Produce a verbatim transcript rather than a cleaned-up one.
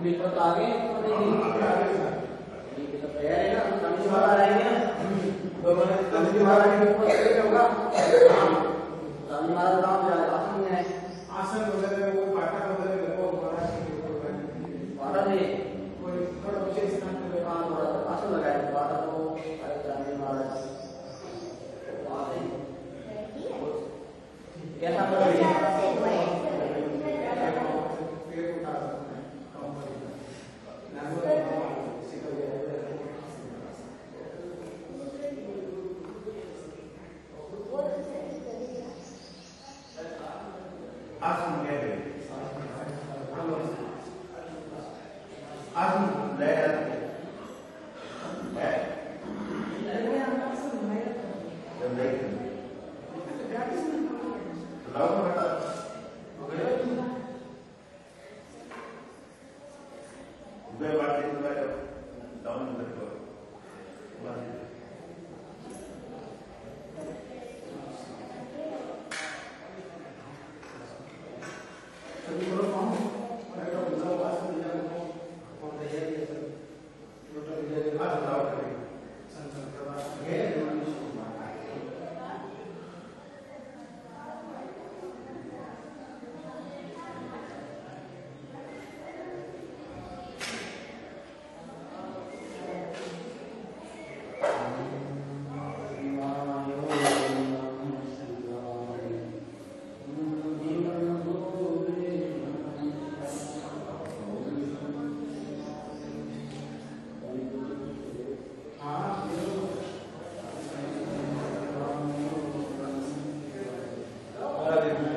Metre तो आगे ठीक है, तो तैयार है ना? कमी वाला रहेंगे ना तो मैंने कमी वाला के ऊपर कैसे होगा? कमी वाला काम जाएगा आसन है, आसन वगैरह वो पाटा वगैरह वो बड़ा के ऊपर पाटा नहीं कोई थोड़ा विशेष स्थान पे काम हो रहा है, आसन लगाया पाटा तो अरे कमी वाला कैसा करोगे? Gracias.